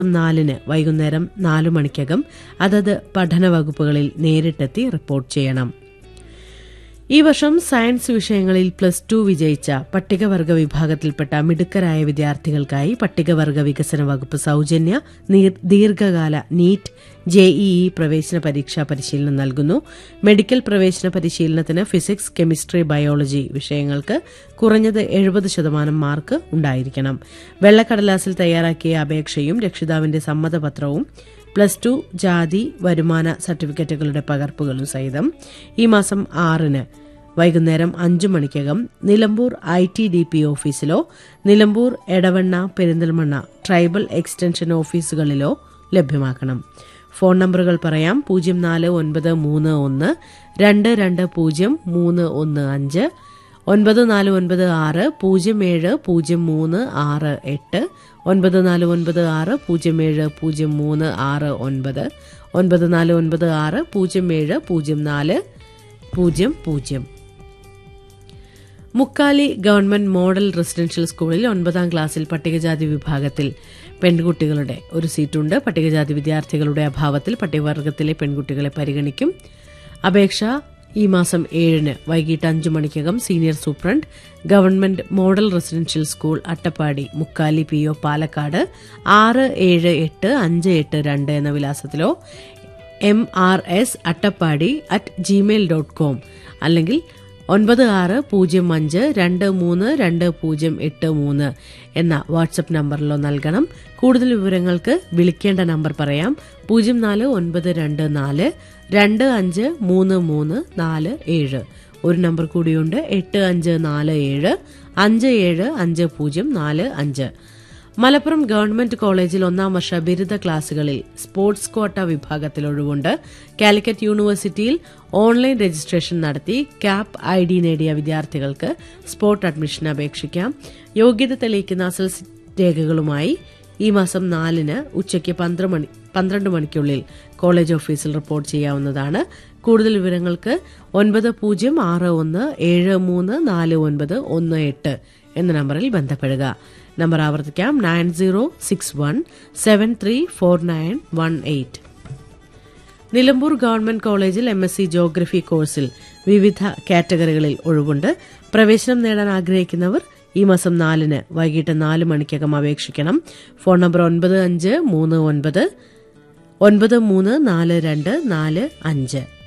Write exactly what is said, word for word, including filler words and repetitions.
നാലിന് വൈകുന്നേരം നാലു മണിക്കകം അതത് പഠന വകുപ്പുകളിൽ നേരിട്ടെത്തി റിപ്പോർട്ട് ചെയ്യണം. ഈ വർഷം സയൻസ് വിഷയങ്ങളിൽ പ്ലസ് ടു വിജയിച്ച പട്ടികവർഗ വിഭാഗത്തിൽപ്പെട്ട മിടുക്കരായ വിദ്യാർത്ഥികൾക്കായി പട്ടികവർഗ വികസന വകുപ്പ് സൌജന്യ ദീർഘകാല നീറ്റ് ജെഇഇ പ്രവേശന പരീക്ഷാ പരിശീലനം നൽകുന്നു. മെഡിക്കൽ പ്രവേശന പരിശീലനത്തിന് ഫിസിക്സ്, കെമിസ്ട്രി, ബയോളജി വിഷയങ്ങൾക്ക് കുറഞ്ഞത് എഴുപത് ശതമാനം മാർക്ക് ഉണ്ടായിരിക്കണം. വെള്ളക്കടലാസിൽ തയ്യാറാക്കിയ അപേക്ഷയും രക്ഷിതാവിന്റെ സമ്മതപത്രവും പ്ലസ് ടു ജാതി വരുമാന സർട്ടിഫിക്കറ്റുകളുടെ പകർപ്പുകളും സഹിതം ഈ മാസം ആറിന് വൈകുന്നേരം അഞ്ചു മണിക്കകം Nilambur I T D P ഓഫീസിലോ Nilambur, Edavanna, Perinthalmanna tribal extension ഓഫീസുകളിലോ ലഭ്യമാക്കണം. ഫോൺ നമ്പറുകൾ പറയാം. പൂജ്യം നാല് ഒൻപത് മൂന്ന് ഒന്ന് രണ്ട് രണ്ട് പൂജ്യം മൂന്ന് ഒന്ന് അഞ്ച്, ഒൻപത് നാല് ഒൻപത് ആറ് പൂജ്യം ഏഴ് പൂജ്യം മൂന്ന് ആറ് എട്ട്, ഒൻപത് നാല് ഒൻപത് ആറ് പൂജ്യം ഏഴ് പൂജ്യം മൂന്ന് ആറ് ഒൻപത്, ഒൻപത് നാല് ഒൻപത് ആറ് പൂജ്യം ഏഴ് പൂജ്യം നാല് പൂജ്യം പൂജ്യം. മുക്കാലി ഗവൺമെന്റ് മോഡൽ റെസിഡൻഷ്യൽ സ്കൂളിൽ ഒൻപതാം ക്ലാസ്സിൽ പട്ടികജാതി വിഭാഗത്തിൽ പെൺകുട്ടികളുടെ ഒരു സീറ്റുണ്ട്. പട്ടികജാതി വിദ്യാർത്ഥികളുടെ അഭാവത്തിൽ പട്ടികവർഗത്തിലെ പെൺകുട്ടികളെ പരിഗണിക്കും. അപേക്ഷ ഈ മാസം ഏഴിന് വൈകിട്ട് അഞ്ചു മണിക്കകം senior superintendent, government model residential school, Attappadi, മുക്കാലി പി ഒ, പാലക്കാട് ആറ് ഏഴ് എട്ട് അഞ്ച് എട്ട് രണ്ട് എന്ന വിലാസത്തിലോ M R S Attappadi at Gmail dot com അല്ലെങ്കിൽ ഒൻപത് ആറ് പൂജ്യം അഞ്ച് രണ്ട് മൂന്ന് രണ്ട് പൂജ്യം എട്ട് മൂന്ന് എന്ന വാട്സ്ആപ്പ് നമ്പറിലോ നൽകണം. കൂടുതൽ വിവരങ്ങൾക്ക് വിളിക്കേണ്ട നമ്പർ പറയാം. പൂജ്യം നാല് ഒൻപത് രണ്ട് നാല് രണ്ട് അഞ്ച് മൂന്ന് മൂന്ന് നാല് ഏഴ്. ഒരു നമ്പർ കൂടിയുണ്ട്, എട്ട് അഞ്ച് നാല് ഏഴ് അഞ്ച് ഏഴ് അഞ്ച് പൂജ്യം നാല് അഞ്ച്. മലപ്പുറം ഗവൺമെന്റ് കോളേജിൽ ഒന്നാം വർഷ ബിരുദ ക്ലാസുകളിൽ സ്പോർട്സ് ക്വാട്ട വിഭാഗത്തിൽ ഒഴിവുണ്ട്. കാലിക്കറ്റ് യൂണിവേഴ്സിറ്റിയിൽ ഓൺലൈൻ രജിസ്ട്രേഷൻ നടത്തി ക്യാപ് ഐ ഡി നേടിയ വിദ്യാർത്ഥികൾക്ക് സ്പോർട്ട് അഡ്മിഷന് അപേക്ഷിക്കാം. യോഗ്യത തെളിയിക്കുന്ന അസൽ രേഖകളുമായി ഈ മാസം നാലിന് ഉച്ചയ്ക്ക് പന്ത്രണ്ട് മണിക്കുള്ളിൽ കോളേജ് ഓഫീസിൽ റിപ്പോർട്ട് ചെയ്യാവുന്നതാണ്. കൂടുതൽ വിവരങ്ങൾക്ക് ഒൻപത് പൂജ്യം ആറ് ഒന്ന് ഏഴ് മൂന്ന് നാല് ഒൻപത് ഒന്ന് എട്ട് എന്ന നമ്പറിൽ ബന്ധപ്പെടുക. നമ്പർ ആവർത്തിക്കാം, nine zero six one seven three four nine one eight. Nilambur government കോളേജിൽ എം എസ് സി ജോഗ്രഫി കോഴ്സിൽ വിവിധ കാറ്റഗറികളിൽ ഒഴിവുണ്ട്. പ്രവേശനം നേടാൻ ആഗ്രഹിക്കുന്നവർ ഈ മാസം നാലിന് വൈകിട്ട് നാല് മണിക്കകം അപേക്ഷിക്കണം. ഫോൺ നമ്പർ ഒൻപത് അഞ്ച് മൂന്ന് ഒൻപത് ഒൻപത് മൂന്ന് നാല് രണ്ട് നാല് അഞ്ച്.